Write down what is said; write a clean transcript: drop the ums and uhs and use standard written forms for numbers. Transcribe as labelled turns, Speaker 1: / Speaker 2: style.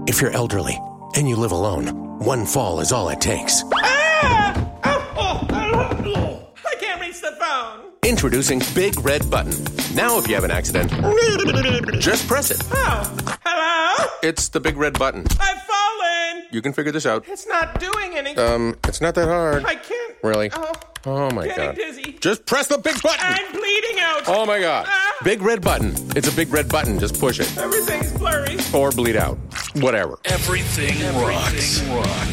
Speaker 1: If you're elderly and you live alone, one fall is all it takes.
Speaker 2: I can't reach the phone.
Speaker 1: Introducing Big Red Button. Now if you have an accident, just press it.
Speaker 2: Oh, hello?
Speaker 1: It's the Big Red Button.
Speaker 2: I've fallen.
Speaker 1: You can figure this out.
Speaker 2: It's not doing anything.
Speaker 1: It's not that hard.
Speaker 2: I can't.
Speaker 1: Really?
Speaker 2: Oh
Speaker 1: my
Speaker 2: getting
Speaker 1: God.
Speaker 2: dizzy.
Speaker 1: Just press the big button.
Speaker 2: I'm bleeding out.
Speaker 1: Oh my God. Big Red Button. It's a big red button. Just push it.
Speaker 2: Everything's blurry.
Speaker 1: Or bleed out. Whatever.
Speaker 3: Everything rocks.